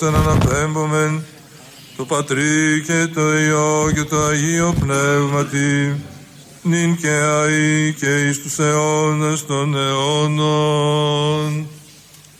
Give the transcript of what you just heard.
δόξαν αναπέμπομεν το Πατρί και το Υιό και το Αγίο Πνεύματι, νυν και αεί και εις τους αιώνας των αιώνων.